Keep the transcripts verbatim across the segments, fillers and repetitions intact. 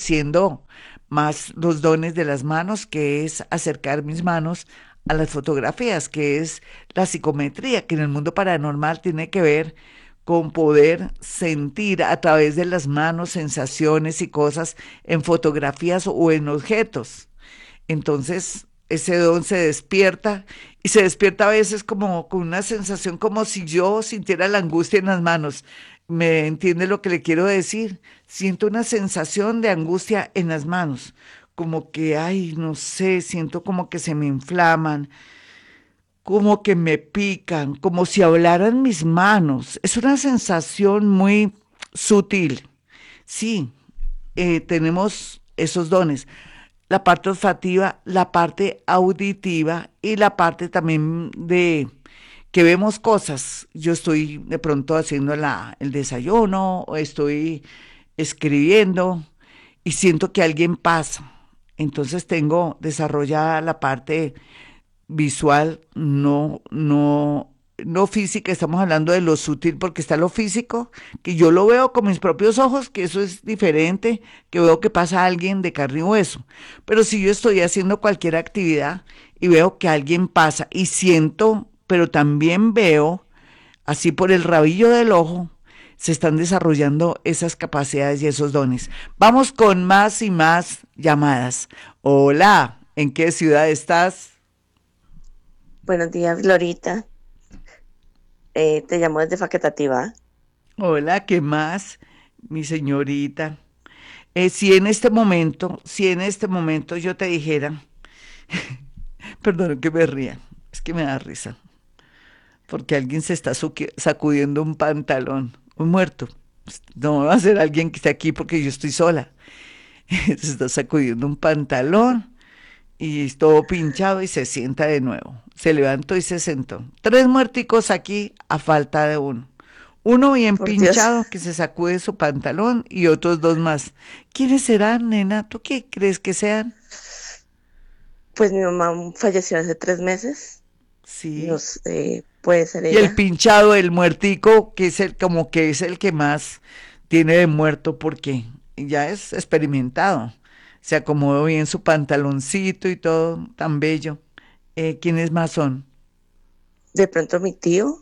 ejerciendo más los dones de las manos, que es acercar mis manos a las fotografías, que es la psicometría, que en el mundo paranormal tiene que ver con poder sentir a través de las manos sensaciones y cosas en fotografías o en objetos. Entonces, ese don se despierta y se despierta a veces como con una sensación como si yo sintiera la angustia en las manos. ¿Me entiende lo que le quiero decir? Siento una sensación de angustia en las manos, como que, ay, no sé, siento como que se me inflaman, como que me pican, como si hablaran mis manos. Es una sensación muy sutil. Sí, eh, tenemos esos dones, la parte olfativa, la parte auditiva y la parte también de que vemos cosas. Yo estoy de pronto haciendo la, el desayuno o estoy escribiendo y siento que alguien pasa. Entonces tengo desarrollada la parte visual, no, no, no física, estamos hablando de lo sutil porque está lo físico, que yo lo veo con mis propios ojos, que eso es diferente, que veo que pasa alguien de carne y hueso. Pero si yo estoy haciendo cualquier actividad y veo que alguien pasa y siento, pero también veo, así por el rabillo del ojo, se están desarrollando esas capacidades y esos dones. Vamos con más y más llamadas. Hola, ¿en qué ciudad estás? Buenos días, Glorita. Eh, te llamo desde Facultativa. Hola, ¿qué más, mi señorita? Eh, si en este momento, si en este momento yo te dijera, perdón que me ría, es que me da risa, porque alguien se está suqui- sacudiendo un pantalón, un muerto. No va a ser alguien que esté aquí porque yo estoy sola. Se está sacudiendo un pantalón y es todo pinchado y se sienta de nuevo. Se levantó y se sentó. Tres muerticos aquí a falta de uno. Uno bien Por Dios, pinchado que se sacude su pantalón y otros dos más. ¿Quiénes serán, nena? ¿Tú qué crees que sean? pues mi mamá falleció hace tres meses. No Sí. sé, puede ser Y el ella. pinchado, el muertico, que es el, como que es el que más tiene de muerto porque ya es experimentado. Se acomodó bien su pantaloncito y todo, tan bello. Eh, ¿quiénes más son? De pronto mi tío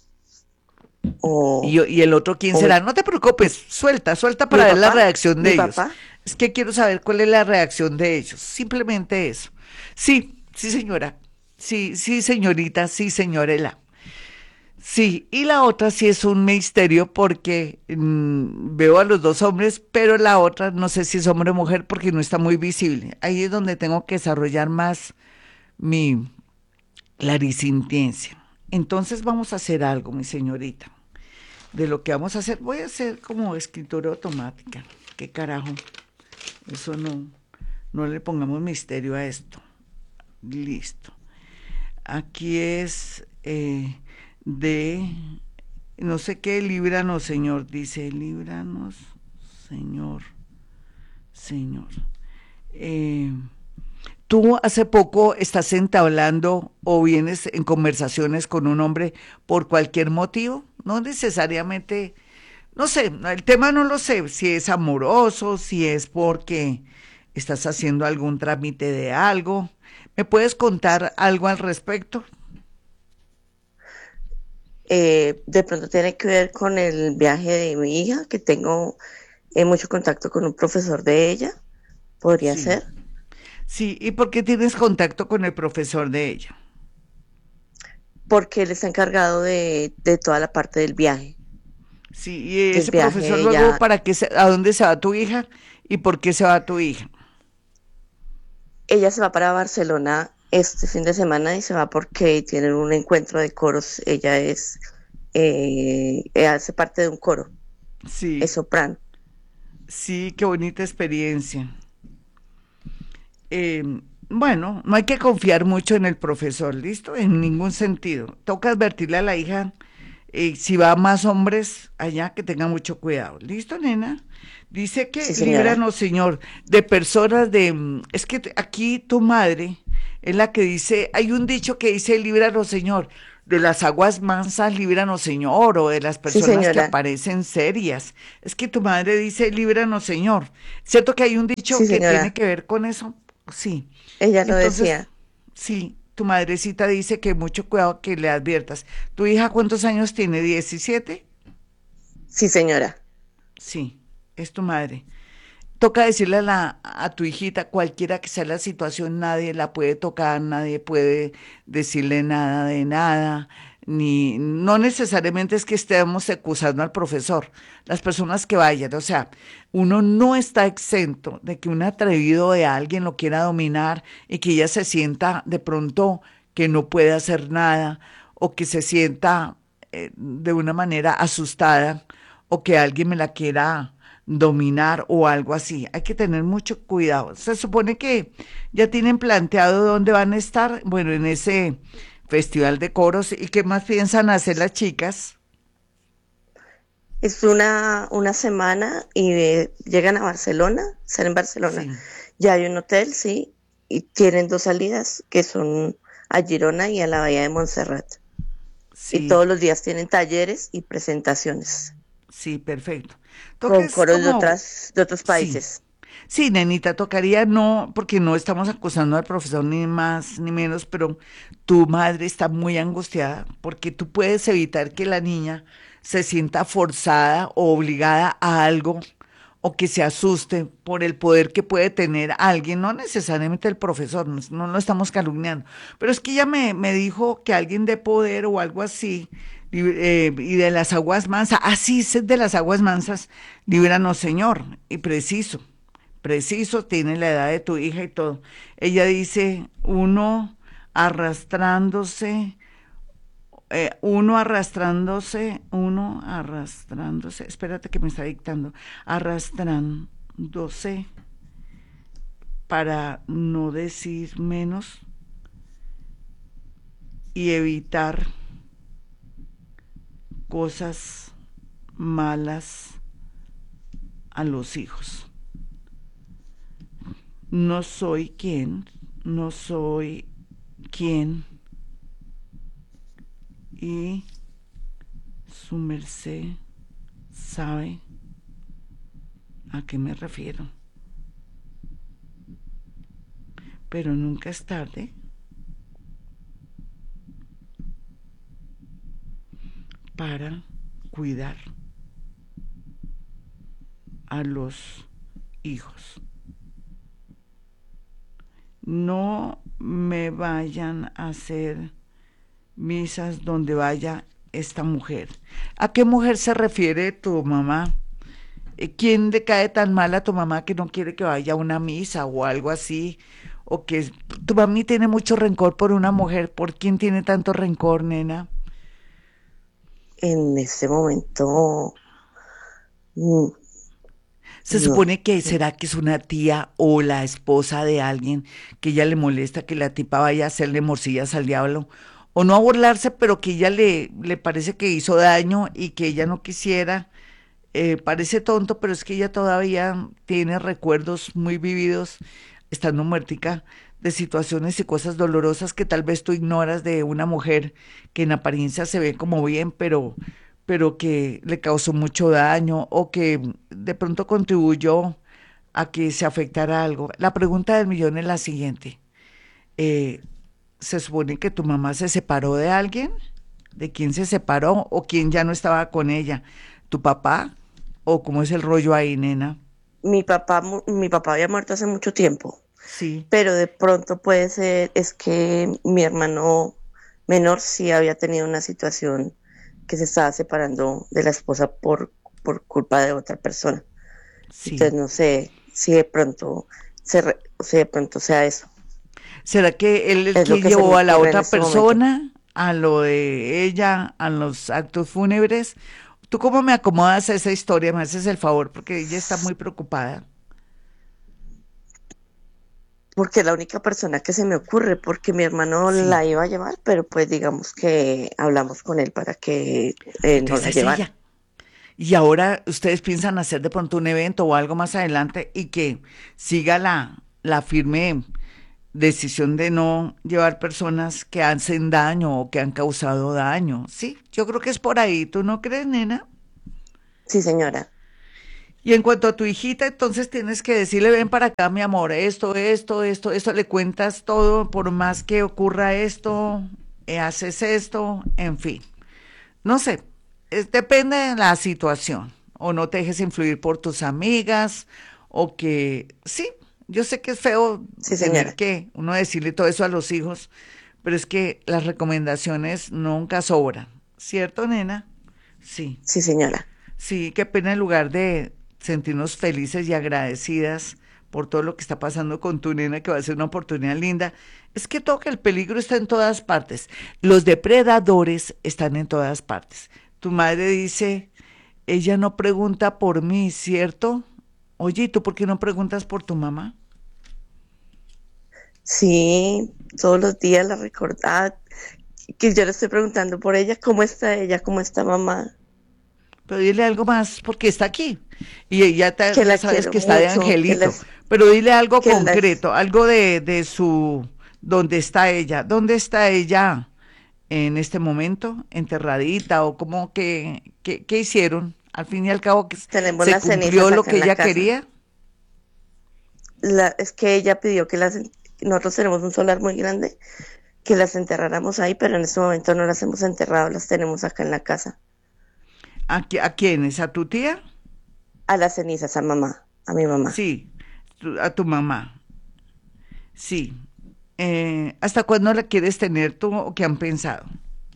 Y, o, yo- y el otro, ¿quién o mi, será? No te preocupes, suelta, suelta mi para ver la papá, reacción de mi ellos. papá. Es que quiero saber cuál es la reacción de ellos. Simplemente eso. Sí, sí, señora. Sí, sí, señorita, sí, señorela. Sí, y la otra sí es un misterio porque mm, veo a los dos hombres, pero la otra no sé si es hombre o mujer porque no está muy visible. Ahí es donde tengo que desarrollar más mi clarisintiencia. Entonces vamos a hacer algo, mi señorita. De lo que vamos a hacer, voy a hacer como escritura automática. ¿Qué carajo? Eso no, no le pongamos misterio a esto. Listo. Aquí es eh, de, no sé qué, líbranos, Señor. Dice, líbranos, Señor, Señor. Eh, Tú hace poco estás entablando o vienes en conversaciones con un hombre por cualquier motivo, no necesariamente. No sé, el tema no lo sé, si es amoroso, si es porque estás haciendo algún trámite de algo. ¿Me puedes contar algo al respecto? Eh, de pronto tiene que ver con el viaje de mi hija, que tengo eh, mucho contacto con un profesor de ella. Podría Sí. ser. Sí, ¿y por qué tienes contacto con el profesor de ella? Porque él está encargado de, de toda la parte del viaje. Sí, y Del ese viaje profesor de luego, ella. ¿para qué se- a dónde se va tu hija y por qué se va tu hija? Ella se va para Barcelona este fin de semana y se va porque tienen un encuentro de coros. Ella es, eh, ella hace parte de un coro, es Sí, soprano. sí, qué bonita experiencia. Eh, bueno, no hay que confiar mucho en el profesor, ¿listo? En ningún sentido. Toca advertirle a la hija, eh, si va más hombres allá, que tenga mucho cuidado. ¿Listo, nena? Dice que Sí, señora. líbranos, Señor, de personas de... mm, Es que t- aquí tu madre es la que dice, hay un dicho que dice, líbranos, Señor. de las aguas mansas, líbranos Señor, o de las Sí, personas que señora. aparecen serias. Es que tu madre dice, líbranos Señor. ¿Cierto que hay un dicho Sí, que tiene señora. que ver con eso? Sí. Ella lo Entonces, decía. sí, tu madrecita dice que mucho cuidado que le adviertas. ¿Tu hija cuántos años tiene? ¿Diecisiete? Sí, señora. Sí, es tu madre. Toca decirle a, la, a tu hijita, cualquiera que sea la situación, nadie la puede tocar, nadie puede decirle nada de nada, ni no necesariamente es que estemos acusando al profesor, las personas que vayan, o sea, uno no está exento de que un atrevido de alguien lo quiera dominar y que ella se sienta de pronto que no puede hacer nada o que se sienta eh, de una manera asustada o que alguien me la quiera dominar o algo así. Hay que tener mucho cuidado. Se supone que ya tienen planteado dónde van a estar, bueno, en ese festival de coros y qué más piensan hacer las chicas. Es una, una semana y eh, llegan a Barcelona, salen en Barcelona. Sí, Ya hay un hotel, sí, y tienen dos salidas que son a Girona y a la Bahía de Montserrat. Y sí, todos los días tienen talleres y presentaciones sí, perfecto. Toca con es coros de como, otras, de otros sí, países. sí, nenita, tocaría no, porque no estamos acusando al profesor ni más ni menos, pero tu madre está muy angustiada porque tú puedes evitar que la niña se sienta forzada o obligada a algo o que se asuste por el poder que puede tener alguien, no necesariamente el profesor, no, no lo estamos calumniando, pero es que ella me, me dijo que alguien de poder o algo así, y, eh, y de las aguas mansas, así es de las aguas mansas, líbranos Señor, y preciso preciso, tiene la edad de tu hija y todo. Ella dice, uno arrastrándose, eh, uno arrastrándose, uno arrastrándose, espérate que me está dictando, arrastrándose para no decir menos y evitar cosas malas a los hijos. No soy quien, no soy quien y su merced sabe a qué me refiero, pero nunca es tarde para cuidar a los hijos. No me vayan a hacer misas donde vaya esta mujer. ¿A qué mujer se refiere tu mamá? Eh, ¿Quién le cae tan mal a tu mamá que no quiere que vaya a una misa o algo así? O que tu mami tiene mucho rencor por una mujer. ¿Por quién tiene tanto rencor, nena? En este momento, mm, Se no. supone que será que es una tía o la esposa de alguien que ella le molesta que la tipa vaya a hacerle morcillas al diablo. O no a burlarse, pero que ella le, le parece que hizo daño y que ella no quisiera. Eh, parece tonto, pero es que ella todavía tiene recuerdos muy vividos, estando muertica, de situaciones y cosas dolorosas que tal vez tú ignoras de una mujer que en apariencia se ve como bien, pero, pero que le causó mucho daño o que de pronto contribuyó a que se afectara algo. La pregunta del millón es la siguiente. Eh, ¿Se supone que tu mamá se separó de alguien? ¿De quién se separó o quién ya no estaba con ella? ¿Tu papá? ¿O cómo es el rollo ahí, nena? Mi papá, mu- mi papá había muerto hace mucho tiempo, Sí, pero de pronto puede ser, es que mi hermano menor sí había tenido una situación que se estaba separando de la esposa por, por culpa de otra persona. sí. Entonces no sé si de pronto, se re- si de pronto sea eso. ¿Será que él el Es lo que que se me llevó a la ocurre en otra este momento. persona a lo de ella, a los actos fúnebres? ¿Tú cómo me acomodas esa historia? Me haces el favor, porque ella está muy preocupada. Porque es la única persona que se me ocurre, porque mi hermano Sí, la iba a llevar, pero pues digamos que hablamos con él para que eh, no la entonces es llevara. ella. Y ahora ustedes piensan hacer de pronto un evento o algo más adelante y que siga la, la firme decisión de no llevar personas que hacen daño o que han causado daño. Sí, yo creo que es por ahí. ¿Tú no crees, nena? Sí, señora. Y en cuanto a tu hijita, entonces tienes que decirle, ven para acá, mi amor, esto, esto, esto, esto, le cuentas todo, por más que ocurra esto, eh, haces esto, en fin. No sé, es- depende de la situación. O no te dejes influir por tus amigas, o que, sí, yo sé que es feo Sí, tener señora. que uno decirle todo eso a los hijos, pero es que las recomendaciones nunca sobran, ¿cierto, nena? Sí. Sí, señora. Sí, qué pena en lugar de sentirnos felices y agradecidas por todo lo que está pasando con tu nena, que va a ser una oportunidad linda. Es que toca, el peligro está en todas partes. Los depredadores están en todas partes. Tu madre dice, ella no pregunta por mí, ¿cierto? Oye, ¿y tú por qué no preguntas por tu mamá? Sí, todos los días la recordaba, que yo le estoy preguntando por ella, ¿cómo está ella? ¿Cómo está mamá? Pero dile algo más, porque está aquí. Y ella ta- Que ya la sabes quiero que está de mucho, que angelito. las, Pero dile algo que las, concreto, algo de, de su, ¿dónde está ella? ¿Dónde está ella en este momento? ¿Enterradita o cómo que, que, qué hicieron? Al fin y al cabo, que s- tenemos se las cumplió cenizas lo acá que en la ella casa. quería. La, es que ella pidió que las, nosotros tenemos un solar muy grande, que las enterráramos ahí, pero en este momento no las hemos enterrado, las tenemos acá en la casa. ¿A, qui- a quiénes? ¿A tu tía? A las cenizas, a mamá, a mi mamá. Sí, tu- a tu mamá. Sí. Eh, ¿hasta cuándo la quieres tener tú o qué han pensado?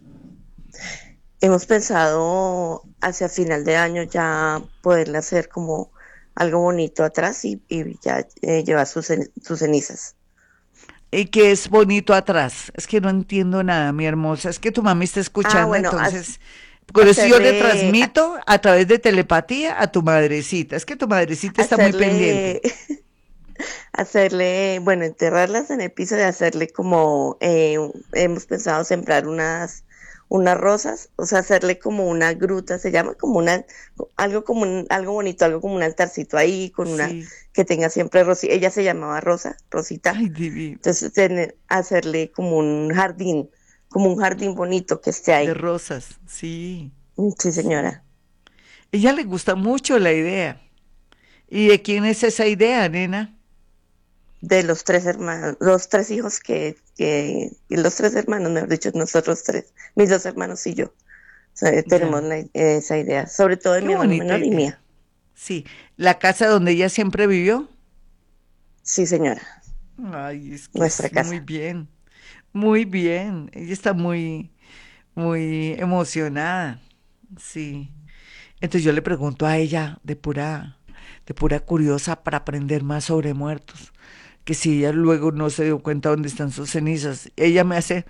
Hemos pensado hacia final de año ya poderle hacer como algo bonito atrás y, y ya eh, llevar sus, cen- sus cenizas. Y que es bonito atrás. Es que no entiendo nada, mi hermosa. Es que tu mami está Ah, escuchando, bueno, haz- entonces, por eso yo le hacerle, a- transmito a través de telepatía a tu madrecita. Es que tu madrecita está muy pendiente. hacerle, hacerle, bueno, enterrarlas en el piso y hacerle como, eh, hemos pensado sembrar unas, unas rosas, o sea, hacerle como una gruta, se llama como una, algo como un, algo bonito, algo como un altarcito ahí, con una, Sí. que tenga siempre Rosita, ella se llamaba Rosa, Rosita, Ay, divino. entonces tener, hacerle como un jardín, como un jardín bonito que esté De ahí. rosas. Sí, Mm, sí, sí. señora. Ella le gusta mucho la idea. ¿Y de quién es esa idea, nena? De los tres hermanos, los tres hijos que, que, y los tres hermanos, mejor dicho, nosotros tres, mis dos hermanos y yo, o sea, tenemos Ya. la- esa idea, sobre todo de Qué mi hermano bonita menor y idea. mía. Sí. ¿La casa donde ella siempre vivió? Sí, señora, Ay, es que nuestra es muy casa. bien. Muy bien. Ella está muy, muy emocionada. Sí. Entonces yo le pregunto a ella de pura, de pura curiosa para aprender más sobre muertos, que si ella luego no se dio cuenta dónde están sus cenizas. Ella me hace,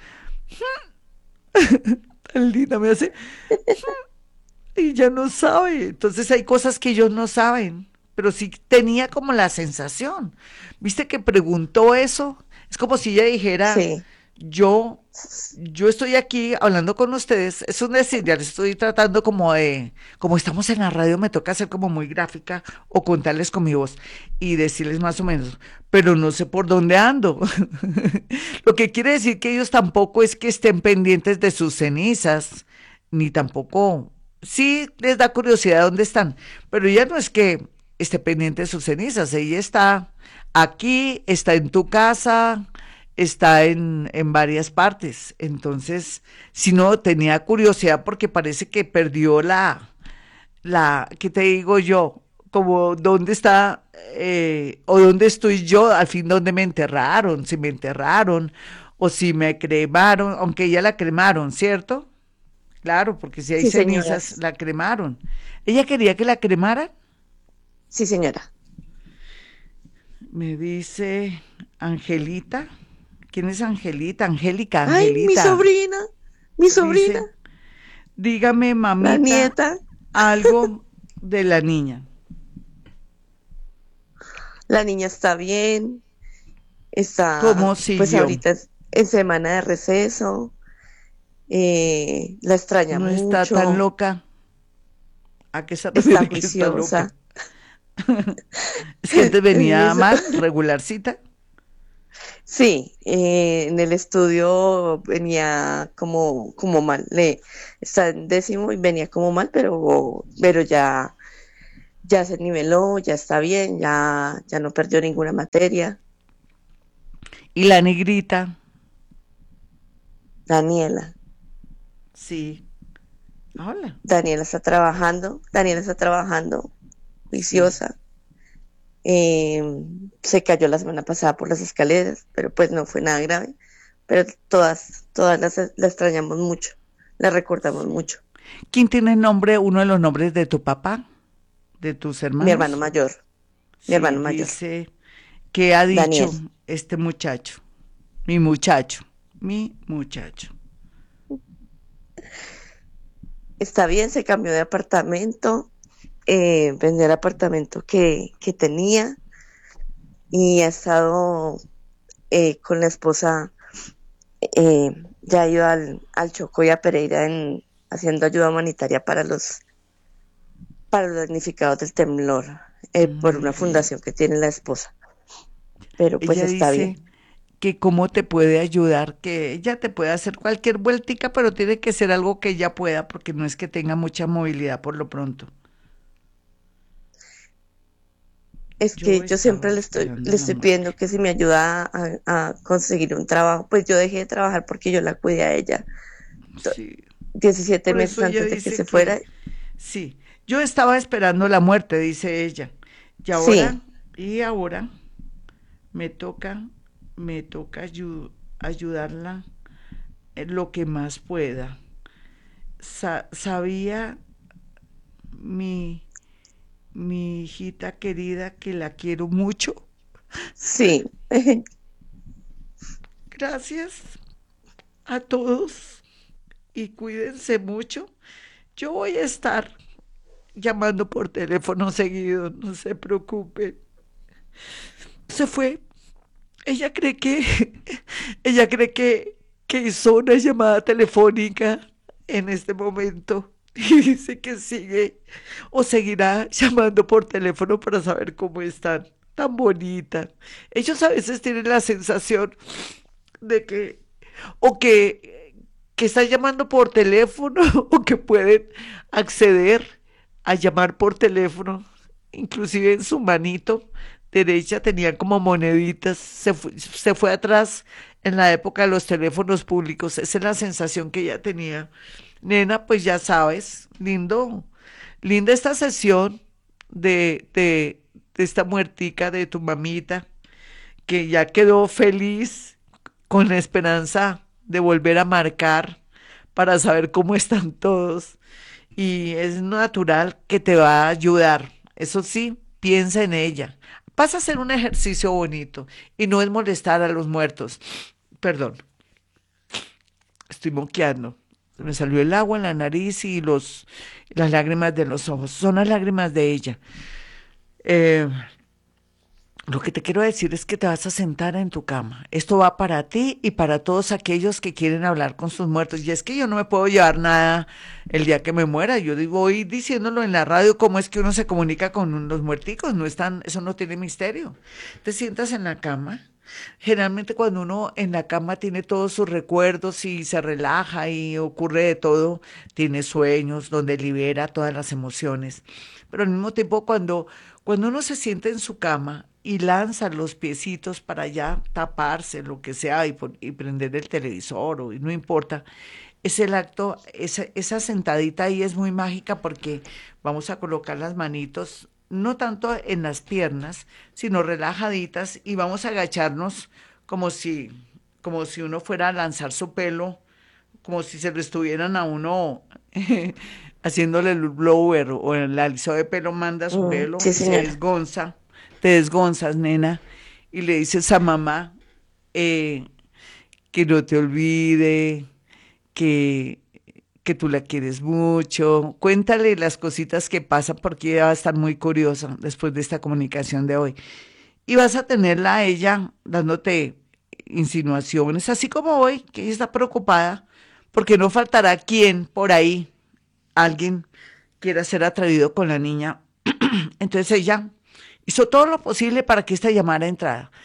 tan linda, me hace, y ya no sabe. Entonces hay cosas que ellos no saben, pero sí tenía como la sensación. ¿Viste que preguntó eso? Es como si ella dijera, Sí, yo, yo estoy aquí hablando con ustedes. Es un decir, ya les estoy tratando como de, como estamos en la radio, me toca ser como muy gráfica o contarles con mi voz y decirles más o menos, pero no sé por dónde ando. Lo que quiere decir que ellos tampoco es que estén pendientes de sus cenizas, ni tampoco, sí les da curiosidad dónde están, pero ella no es que esté pendiente de sus cenizas, ella está aquí, está en tu casa, está en, en varias partes. Entonces, si no, tenía curiosidad porque parece que perdió la, la, ¿qué te digo yo? Como dónde está eh, o dónde estoy yo, al fin dónde me enterraron, si me enterraron o si me cremaron, aunque ya la cremaron, ¿cierto? Claro, porque si hay sí, cenizas, señoras, la cremaron. ¿Ella quería que la cremaran? sí, señora. Me dice Angelita. ¿Quién es Angelita? Angélica, Ay, mi Angelita. sobrina, mi sobrina, Dice, dígame, la mamita, nieta, algo de la niña. la niña está bien, está, ¿Cómo pues siguió? ahorita es en semana de receso, eh, la extraña No está tan mucho, loca. ¿A qué se está refiere que está loca? juiciosa. Es que antes venía Eso. mal, regularcita. Sí, eh, en el estudio venía como, como mal, le, está en décimo y venía como mal, pero, pero ya, ya se niveló, ya está bien, ya, ya no perdió ninguna materia. Y la negrita, Daniela, sí. Hola. Daniela está trabajando, Daniela está trabajando, Sí. juiciosa. Eh, Se cayó la semana pasada por las escaleras, pero pues no fue nada grave. Pero todas, todas las, la extrañamos mucho, la recordamos mucho. ¿Quién tiene el nombre, uno de los nombres de tu papá, de tus Mi hermano hermanos? mayor, mi Sí, hermano mayor, dice, ¿qué ha Daniel. dicho este muchacho? Mi muchacho, mi muchacho. Está bien, se cambió de apartamento, eh, vendió el apartamento que, que tenía y ha estado eh, con la esposa, eh, ya ha ido al, al Chocó y a Pereira en, haciendo ayuda humanitaria para los, para los damnificados del temblor, eh, por Muy una bien. fundación que tiene la esposa. Pero pues Ella está dice bien. que cómo te puede ayudar, que ella te puede hacer cualquier vueltica, pero tiene que ser algo que ella pueda, porque no es que tenga mucha movilidad por lo pronto. Es Yo que yo siempre estaba le estoy, esperando le la estoy muerte. pidiendo que si me ayuda a, a conseguir un trabajo, pues yo dejé de trabajar porque yo la cuidé a ella to- Sí, diecisiete por eso meses ella antes de que dice se fuera. que sí. Yo estaba esperando la muerte, dice ella. Y ahora, Sí, y ahora me toca, me toca ayu- ayudarla en lo que más pueda. Sa- sabía mi, mi hijita querida que la quiero mucho. sí, Gracias a todos y cuídense mucho. Yo voy a estar llamando por teléfono seguido, no se preocupe. Se fue. Ella cree que, ella cree que, que hizo una llamada telefónica en este momento y dice que sigue o seguirá llamando por teléfono para saber cómo están. Tan bonita. Ellos a veces tienen la sensación de que, o que, que están llamando por teléfono, o que pueden acceder a llamar por teléfono, inclusive en su manito derecha tenía como moneditas, se fue, se fue atrás en la época de los teléfonos públicos, esa es la sensación que ella tenía. Nena, pues ya sabes, lindo, linda esta sesión de, de, de esta muertica de tu mamita, que ya quedó feliz con la esperanza de volver a marcar para saber cómo están todos. Y es natural que te va a ayudar. Eso sí, piensa en ella. Vas a hacer un ejercicio bonito y no es molestar a los muertos. Perdón, estoy moqueando. Se me salió el agua en la nariz y los, las lágrimas de los ojos. Son las lágrimas de ella. Eh, Lo que te quiero decir es que te vas a sentar en tu cama. Esto va para ti y para todos aquellos que quieren hablar con sus muertos. Y es que yo no me puedo llevar nada el día que me muera. Yo voy diciéndolo en la radio cómo es que uno se comunica con los muerticos. No es tan, eso no tiene misterio. Te sientas en la cama. Generalmente cuando uno en la cama tiene todos sus recuerdos y se relaja y ocurre de todo, tiene sueños donde libera todas las emociones. Pero al mismo tiempo cuando, cuando uno se siente en su cama y lanza los piecitos para allá, taparse, lo que sea, y, pon- y prender el televisor, o y no importa, es el acto, esa, esa sentadita ahí es muy mágica porque vamos a colocar las manitos no tanto en las piernas, sino relajaditas y vamos a agacharnos como si, como si uno fuera a lanzar su pelo, como si se lo estuvieran a uno haciéndole el blower o el alisado de pelo manda su mm, pelo sí, y se señora. desgonza, te desgonzas, nena, y le dices a mamá eh, que no te olvide, que, que tú la quieres mucho. Cuéntale las cositas que pasan porque ella va a estar muy curiosa después de esta comunicación de hoy. Y vas a tenerla a ella dándote insinuaciones, así como hoy, que ella está preocupada, porque no faltará quien por ahí, alguien quiera ser atrevido con la niña. Entonces ella hizo todo lo posible para que esta llamara entrada.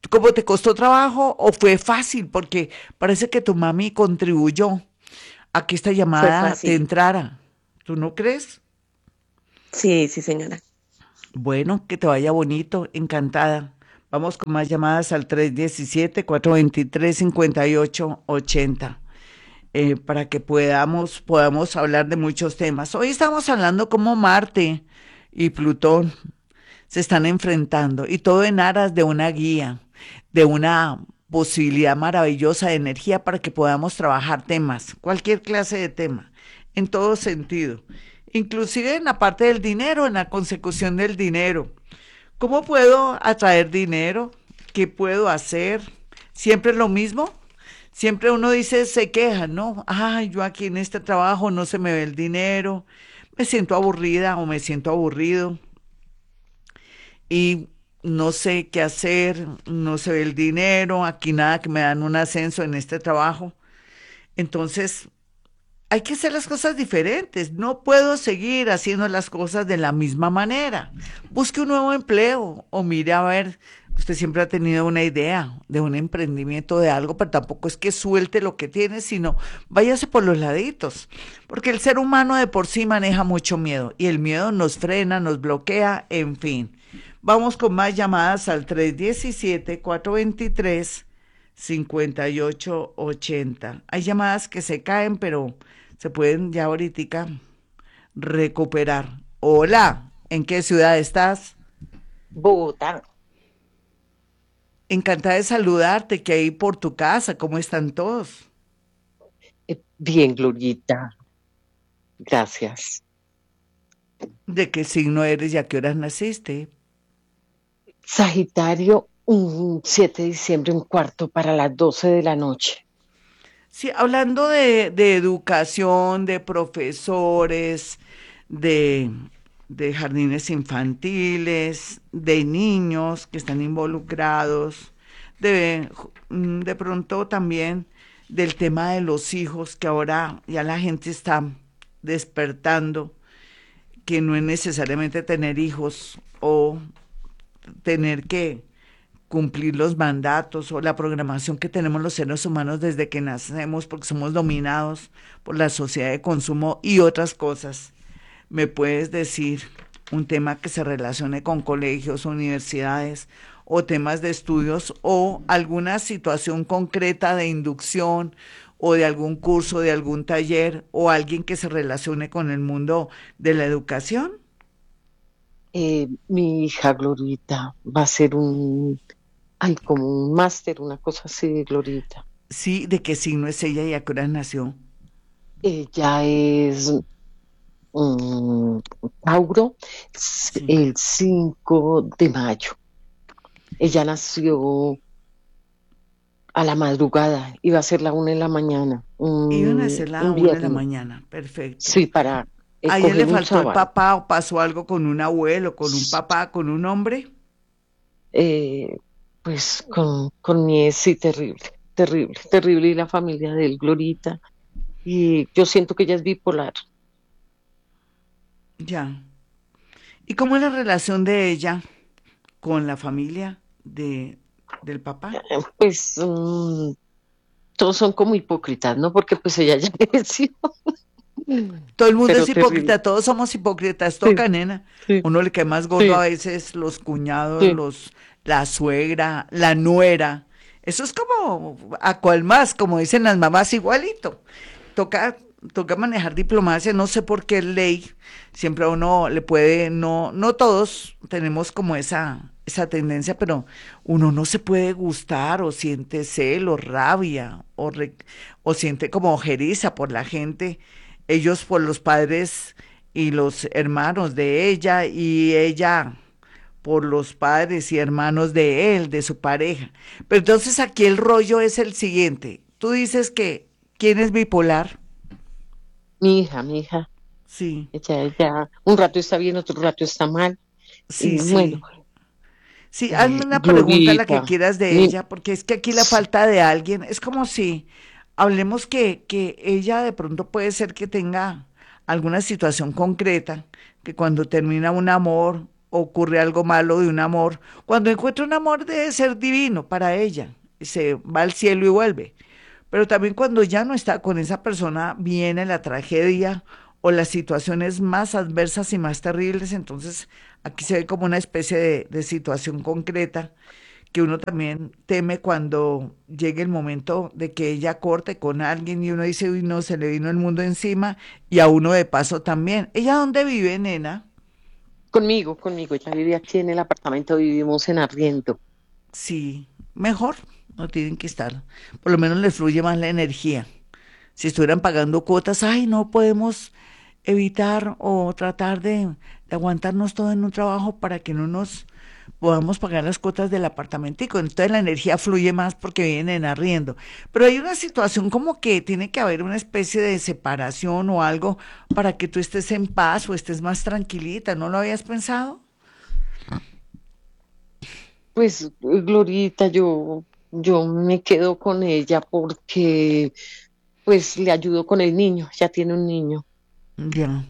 ¿Cómo te costó trabajo o fue fácil? Porque parece que tu mami contribuyó a que esta Fue llamada te fácil. entrara. ¿Tú no crees? Sí, sí, señora. Bueno, que te vaya bonito, encantada. Vamos con más llamadas al tres uno siete, cuatro dos tres, cinco ocho ocho cero, eh, para que podamos, podamos hablar de muchos temas. Hoy estamos hablando cómo Marte y Plutón se están enfrentando y todo en aras de una guía, de una posibilidad maravillosa de energía para que podamos trabajar temas, cualquier clase de tema, en todo sentido, inclusive en la parte del dinero, en la consecución del dinero. ¿Cómo puedo atraer dinero? ¿Qué puedo hacer? ¿Siempre es lo mismo? Siempre uno dice, se queja, ¿no? Ay, yo aquí en este trabajo no se me ve el dinero, me siento aburrida o me siento aburrido y no sé qué hacer, no se ve el dinero, aquí nada que me dan un ascenso en este trabajo. Entonces, hay que hacer las cosas diferentes. No puedo seguir haciendo las cosas de la misma manera. Busque un nuevo empleo o mire a ver, usted siempre ha tenido una idea de un emprendimiento de algo, pero tampoco es que suelte lo que tiene, sino váyase por los laditos. Porque el ser humano de por sí maneja mucho miedo y el miedo nos frena, nos bloquea, en fin. Vamos con más llamadas al tres uno siete, cuatro dos tres, cinco ocho ocho cero. Hay llamadas que se caen, pero se pueden ya ahorita recuperar. Hola, ¿en qué ciudad estás? Bogotá. Encantada de saludarte, que ahí por tu casa, ¿cómo están todos? Eh, Bien, Glorita, gracias. ¿De qué signo eres y a qué horas naciste? Sagitario, un siete de diciembre, un cuarto para las doce de la noche. Sí, hablando de, de educación, de profesores, de, de jardines infantiles, de niños que están involucrados, de, mm, de pronto también del tema de los hijos, que ahora ya la gente está despertando, que no es necesariamente tener hijos o tener que cumplir los mandatos o la programación que tenemos los seres humanos desde que nacemos, porque somos dominados por la sociedad de consumo y otras cosas. ¿Me puedes decir un tema que se relacione con colegios, universidades o temas de estudios o alguna situación concreta de inducción o de algún curso, de algún taller o alguien que se relacione con el mundo de la educación? Eh, mi hija Glorita va a ser un, ay, como un máster, una cosa así de Glorita. Sí, ¿de qué signo es ella y a qué hora nació? Ella es mm, Tauro, s- Sí. el cinco de mayo. Ella nació a la madrugada, iba a ser la una de la mañana, Iban a un, ser la un una de la viernes. mañana, perfecto. Sí, para eh, ¿A ella le coger un faltó el sábado. papá o pasó algo con un abuelo, con un papá, con un hombre? Eh, pues con, con mi ex, sí, terrible, terrible, terrible. Y la familia de él, Glorita. Y yo siento que ella es bipolar. Ya. ¿Y cómo es la relación de ella con la familia de, del papá? Eh, Pues mm, todos son como hipócritas, ¿no? Porque pues ella ya creció, Todo el mundo es pero terrible. hipócrita, todos somos hipócritas, Sí, toca, nena. sí, Uno le cae más gordo a sí, veces los cuñados, sí. los, la suegra, la nuera. Eso es como a cual más, como dicen las mamás, igualito. Toca, toca manejar diplomacia, no sé por qué ley, siempre a uno le puede, no, no todos tenemos como esa, esa tendencia, pero uno no se puede gustar o siente celo, rabia o, re- o siente como ojeriza por la gente, ellos por los padres y los hermanos de ella y ella por los padres y hermanos de él, de su pareja. Pero entonces aquí el rollo es el siguiente. Tú dices que, ¿quién es bipolar? Mi hija, mi hija, Sí, ella, ella, un rato está bien, otro rato está mal. sí, Y bueno, sí. Sí, eh, hazme una pregunta, la que Glorita, quieras de mi, ella, porque es que aquí la falta de alguien, es como si hablemos que, que ella de pronto puede ser que tenga alguna situación concreta, que cuando termina un amor ocurre algo malo de un amor. Cuando encuentra un amor debe ser divino para ella, se va al cielo y vuelve. Pero también cuando ya no está con esa persona viene la tragedia o las situaciones más adversas y más terribles. Entonces aquí se ve como una especie de, de situación concreta que uno también teme cuando llegue el momento de que ella corte con alguien y uno dice, uy, no, se le vino el mundo encima y a uno de paso también. ¿Ella dónde vive, nena? Conmigo, conmigo, ella vive aquí en el apartamento, vivimos en arriendo. Sí, mejor, no tienen que estar. Por lo menos les fluye más la energía. Si estuvieran pagando cuotas, ay, no podemos evitar o tratar de, de aguantarnos todo en un trabajo para que no nos podamos pagar las cuotas del apartamentico. Entonces la energía fluye más porque vienen en arriendo. Pero hay una situación como que tiene que haber una especie de separación o algo para que tú estés en paz o estés más tranquilita. ¿No lo habías pensado? Pues, Glorita, yo, yo me quedo con ella porque, pues, le ayudo con el niño, ya tiene un niño, Ya.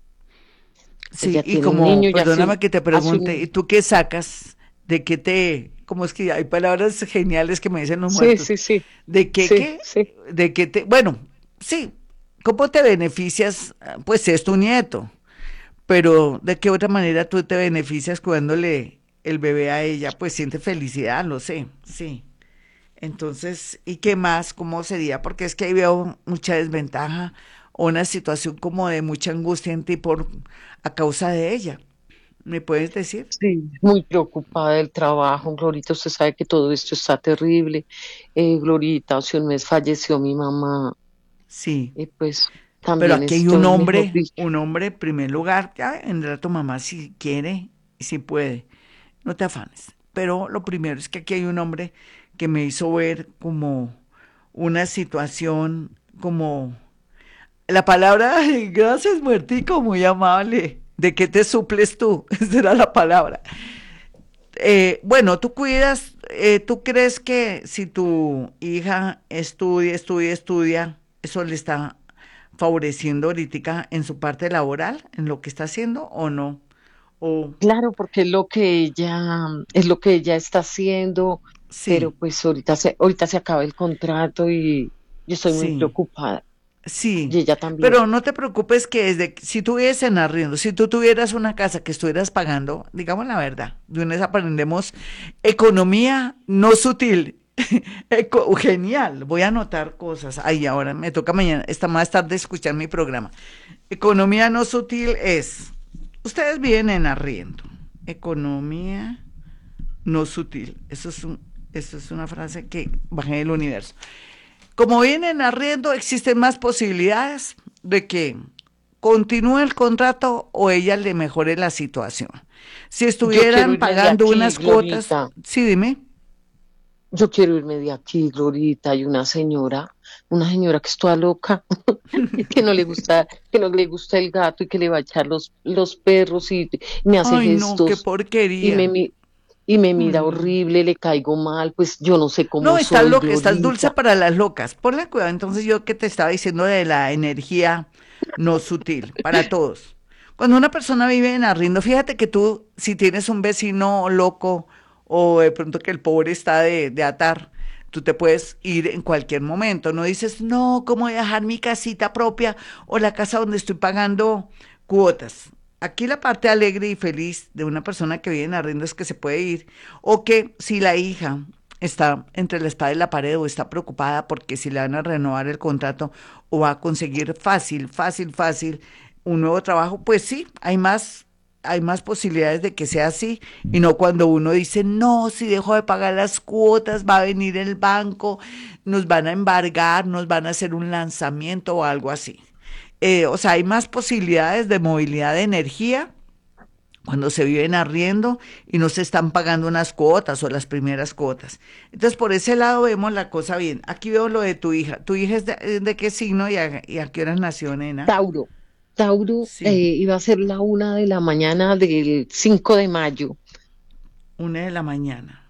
Sí, ella y tiene un como, niño, ya hace perdóname un, que te hace pregunte, ¿y un, tú qué sacas? ¿De qué te, cómo es que hay palabras geniales que me dicen los sí, muertos? sí, sí, ¿De qué sí, qué? sí. ¿De qué te, bueno, sí, ¿cómo te beneficias? Ah, pues es tu nieto, pero ¿de qué otra manera tú te beneficias cuidándole el bebé a ella? Pues siente felicidad, lo sé, sí. Entonces, ¿y qué más? ¿Cómo sería? Porque es que ahí veo mucha desventaja o una situación como de mucha angustia en ti por a causa de ella. ¿Me puedes decir? Sí, muy preocupada del trabajo, Glorita, usted sabe que todo esto está terrible. Eh, Glorita, hace un mes falleció mi mamá, Sí, y pues pero también aquí hay un estoy, mejor hombre, dicho. un hombre en primer lugar, ya vendrá tu mamá si quiere y si puede, no te afanes. Pero lo primero es que aquí hay un hombre que me hizo ver como una situación, como la palabra, ay, gracias muertico, muy amable, ¿de qué te suples tú? Esa era la palabra. Eh, bueno, tú cuidas, eh, ¿tú crees que si tu hija estudia, estudia, estudia, eso le está favoreciendo ahorita en su parte laboral, en lo que está haciendo o no? O Claro, porque es lo que ella, es lo que ella está haciendo, pero sí, pues ahorita se, ahorita se acaba el contrato y yo estoy muy sí, preocupada. sí, Y ella también. pero no te preocupes que desde que- si tú vives en arriendo, si tú tuvieras una casa que estuvieras pagando, digamos la verdad, de una vez aprendemos economía no sutil. Eco- genial, voy a anotar cosas. Ay, ahora me toca mañana, esta más tarde escuchar mi programa. Economía no sutil es, ustedes viven en arriendo. Economía no sutil. Eso es un, eso es una frase que bajé del universo. Como vienen arriendo, existen más posibilidades de que continúe el contrato o ella le mejore la situación. Si Yo quiero estuvieran irme de pagando aquí, unas cuotas, Glorita. sí, dime. Yo quiero irme de aquí, Glorita. Hay una señora, una señora que es toda loca, que no le gusta, que no le gusta el gato y que le va a echar los, los perros y me hace Ay, no, qué gestos y me, porquería. mi- y me Ay, mira no. horrible, le caigo mal, pues yo no sé No, cómo estás soy, loca, estás dulce Glorita. para las locas. Ponle cuidado. Entonces yo que te estaba diciendo de la energía no sutil, para todos. Cuando una persona vive en arriendo, fíjate que tú, si tienes un vecino loco o de pronto que el pobre está de, de atar, tú te puedes ir en cualquier momento. No dices, no, ¿cómo voy a dejar mi casita propia o la casa donde estoy pagando cuotas? Aquí la parte alegre y feliz de una persona que vive en arriendo es que se puede ir. O que si la hija está entre la espada y la pared o está preocupada porque si le van a renovar el contrato o va a conseguir fácil, fácil, fácil un nuevo trabajo, pues sí, hay más, hay más posibilidades de que sea así y no cuando uno dice, no, si dejo de pagar las cuotas, va a venir el banco, nos van a embargar, nos van a hacer un lanzamiento o algo así. Eh, o sea, hay más posibilidades de movilidad de energía cuando se viven arriendo y no se están pagando unas cuotas o las primeras cuotas. Entonces, por ese lado vemos la cosa bien. Aquí veo lo de tu hija. ¿Tu hija es de, eh, de qué signo y a, y a qué hora nació, nena? Tauro. Tauro eh, Sí, iba a ser la una de la mañana del cinco de mayo. una de la mañana.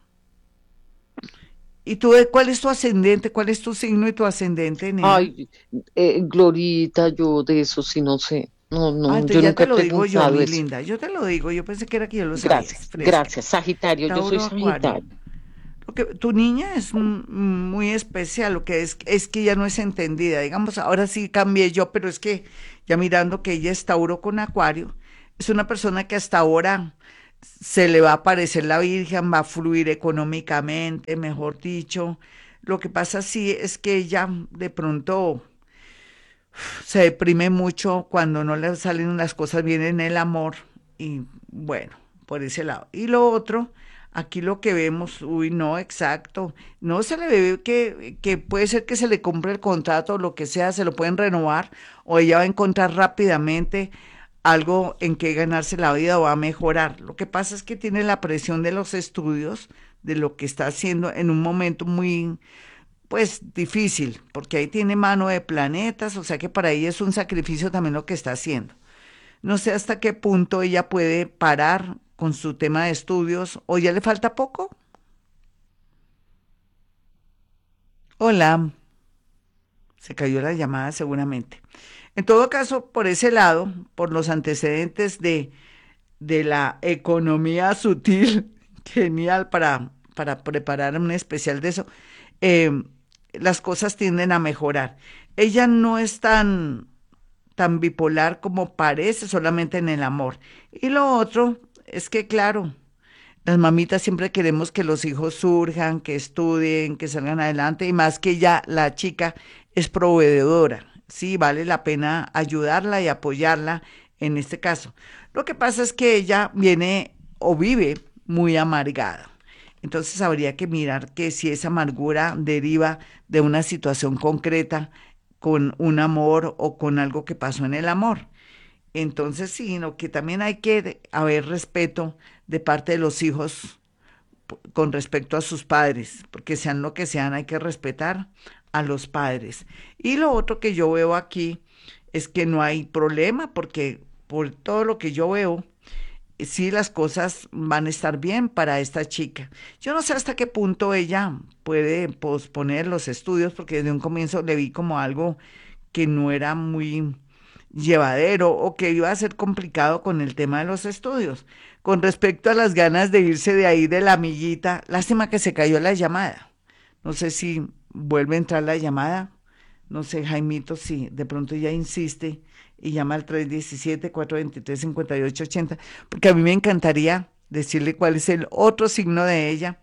¿Y tú, de- cuál es tu ascendente? ¿Cuál es tu signo y tu ascendente, nena? Ay, eh, Glorita, yo de eso sí no sé. No, Ah, no, yo entonces ya nunca te he lo digo yo, preguntado mi eso. linda. Yo te lo digo. Yo pensé que era que yo lo sabía. Es Gracias, fresca. gracias. Sagitario, yo soy Tauro, Acuario. Sagitario. Lo que, tu niña es mm, muy especial, lo que es, es que ella no es entendida. Digamos, ahora sí cambié yo, pero es que ya mirando que ella es Tauro con Acuario, es una persona que hasta ahora se le va a aparecer la Virgen, va a fluir económicamente, mejor dicho. Lo que pasa sí es que ella de pronto se deprime mucho cuando no le salen las cosas bien en el amor y bueno, por ese lado. Y lo otro, aquí lo que vemos, uy, no, exacto, no se le ve que, que puede ser que se le compre el contrato o lo que sea, se lo pueden renovar o ella va a encontrar rápidamente algo en que ganarse la vida o va a mejorar. Lo que pasa es que tiene la presión de los estudios, de lo que está haciendo en un momento muy pues difícil, porque ahí tiene mano de planetas, o sea que para ella es un sacrificio también lo que está haciendo. No sé hasta qué punto ella puede parar con su tema de estudios, o ya le falta poco. Hola, se cayó la llamada seguramente. En todo caso, por ese lado, por los antecedentes de, de la economía sutil, genial para, para preparar un especial de eso, eh, las cosas tienden a mejorar. Ella no es tan, tan bipolar como parece solamente en el amor. Y lo otro es que, claro, las mamitas siempre queremos que los hijos surjan, que estudien, que salgan adelante, y más que ya la chica es proveedora. Sí, vale la pena ayudarla y apoyarla en este caso. Lo que pasa es que ella viene o vive muy amargada. Entonces habría que mirar que si esa amargura deriva de una situación concreta con un amor o con algo que pasó en el amor. Entonces, sí, sino que también hay que haber respeto de parte de los hijos con respecto a sus padres, porque sean lo que sean, hay que respetar a los padres. Y lo otro que yo veo aquí es que no hay problema, porque por todo lo que yo veo, sí las cosas van a estar bien para esta chica. Yo no sé hasta qué punto ella puede posponer los estudios, porque desde un comienzo le vi como algo que no era muy llevadero o que iba a ser complicado con el tema de los estudios. Con respecto a las ganas de irse de ahí de la amiguita, lástima que se cayó la llamada. No sé si vuelve a entrar la llamada. No sé, Jaimito, si de pronto ya insiste y llama al tres uno siete, cuatro dos tres, cinco ocho ocho cero, porque a mí me encantaría decirle cuál es el otro signo de ella,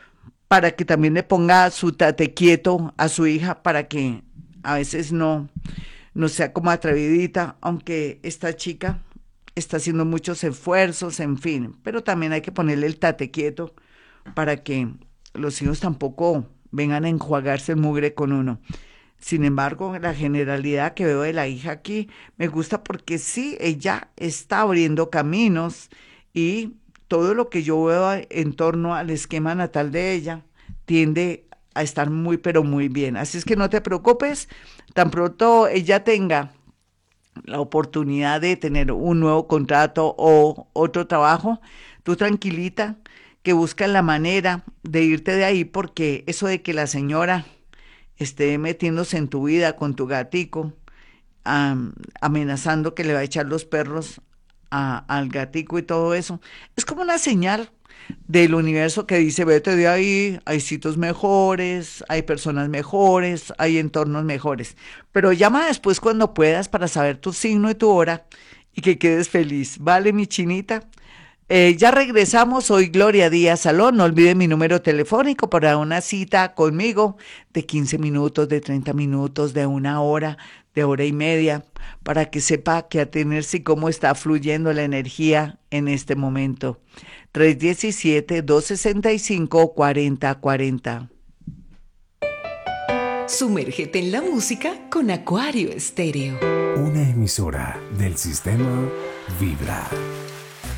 para que también le ponga su tate quieto a su hija, para que a veces no, no sea como atrevidita, aunque esta chica está haciendo muchos esfuerzos, en fin, pero también hay que ponerle el tate quieto para que los hijos tampoco vengan a enjuagarse el mugre con uno. Sin embargo, la generalidad que veo de la hija aquí me gusta porque sí, ella está abriendo caminos y todo lo que yo veo en torno al esquema natal de ella tiende a estar muy, pero muy bien. Así es que no te preocupes, tan pronto ella tenga la oportunidad de tener un nuevo contrato o otro trabajo, tú tranquilita, que buscas la manera de irte de ahí, porque eso de que la señora esté metiéndose en tu vida con tu gatico, am, amenazando que le va a echar los perros a- al gatico y todo eso, es como una señal del universo que dice, vete de ahí, hay sitios mejores, hay personas mejores, hay entornos mejores. Pero llama después cuando puedas para saber tu signo y tu hora y que quedes feliz. ¿Vale, mi chinita? Eh, ya regresamos, soy Gloria Díaz Salón, no olvide mi número telefónico para una cita conmigo de quince minutos, de treinta minutos, de una hora, de hora y media, para que sepa qué atenerse y cómo está fluyendo la energía en este momento. tres uno siete, dos seis cinco, cuatro cero cuatro cero. Sumérgete en la música con Acuario Estéreo. Una emisora del sistema Vibra.